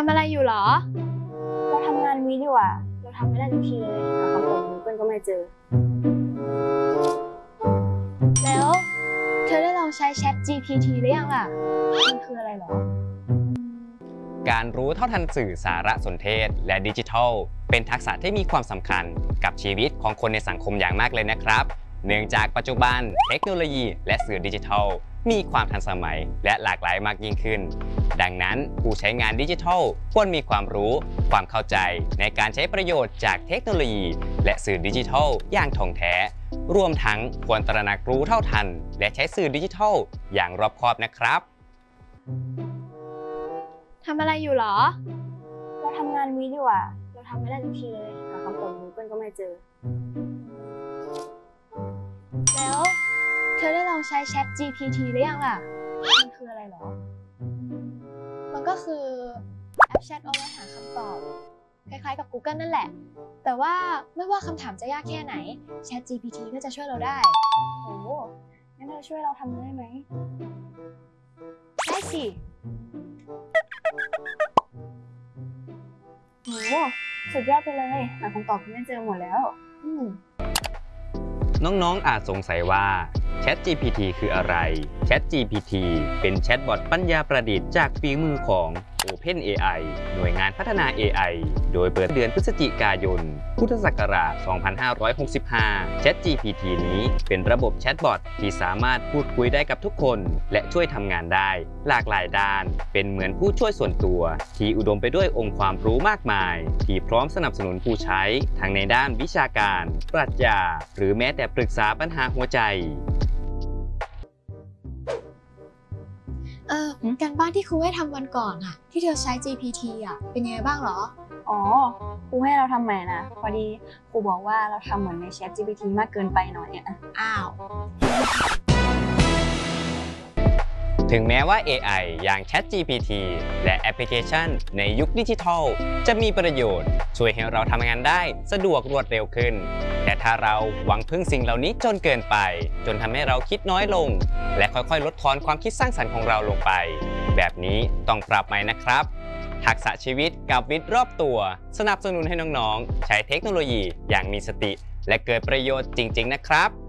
ทำอะไรอยู่หรอเราทำงานวิดีโออะเราทำไม่ได้ทุกทีเลยหาคำตอบ Google ก็ไม่เจอแล้วเธอได้ลองใช้ Chat GPT หรือยังล่ะมันคืออะไรหรอการรู้เท่าทันสื่อสารสนเทศและดิจิทัลเป็นทักษะที่มีความสำคัญกับชีวิตของคนในสังคมอย่างมากเลยนะครับเนื่องจากปัจจุบันเทคโนโลยีและสื่อดิจิทัลมีความทันสมัยและหลากหลายมากยิ่งขึ้นดังนั้นผู้ใช้งานดิจิทัลควรมีความรู้ความเข้าใจในการใช้ประโยชน์จากเทคโนโลยีและสื่อดิจิทัลอย่างถ่องแท้รวมทั้งควรตระหนักรู้เท่าทันและใช้สื่อดิจิทัลอย่างรอบคอบนะครับทำอะไรอยู่หรอเราทำงานวิดีโออะเราทำไม่ได้ทุกทีเลยหาคำตอบ Google ก็ไม่เจอแล้วเธอได้ลองใช้ Chat GPT หรือยังล่ะมันคืออะไรหรอมันก็คือแอปแชทเอาไว้หาคำตอบคล้ายๆกับ Google นั่นแหละแต่ว่าไม่ว่าคำถามจะยากแค่ไหน Chat GPT ก็จะช่วยเราได้โอ้งั้นเธอช่วยเราทำได้ไหมได้สิโหสุดยอดไปเลยหาคำตอบไม่เจอหมดแล้วน้องๆอาจสงสัยว่า ChatGPT คืออะไร ChatGPT เป็นแชทบอทปัญญาประดิษฐ์จากฝีมือของ OpenAI หน่วยงานพัฒนา AI โดยเปิดเดือนพฤศจิกายน พุทธศักราช 2565 ChatGPT นี้เป็นระบบแชทบอทที่สามารถพูดคุยได้กับทุกคนและช่วยทำงานได้หลากหลายด้านเป็นเหมือนผู้ช่วยส่วนตัวที่อุดมไปด้วยองค์ความรู้มากมายที่พร้อมสนับสนุนผู้ใช้ทั้งในด้านวิชาการปรัชญาหรือแม้แต่ปรึกษาปัญหาหัวใจการบ้านที่ครูให้ทำวันก่อนอะที่เธอใช้ GPT อะเป็นยังไงบ้างหรออ๋อครูให้เราทำใหม่นะพอดีครูบอกว่าเราทำเหมือนใน Chat GPT มากเกินไปหน่อยอ่ะอ้าวถึงแม้ว่า AI อย่าง ChatGPT และแอปพลิเคชันในยุคดิจิทัลจะมีประโยชน์ช่วยให้เราทำงานได้สะดวกรวดเร็วขึ้นแต่ถ้าเราหวังพึ่งสิ่งเหล่านี้จนเกินไปจนทำให้เราคิดน้อยลงและค่อยๆลดทอนความคิดสร้างสรรค์ของเราลงไปแบบนี้ต้องปรับใหม่นะครับทักษะชีวิตกับวิถีรอบตัวสนับสนุนให้น้องๆใช้เทคโนโลยีอย่างมีสติและเกิดประโยชน์จริงๆนะครับ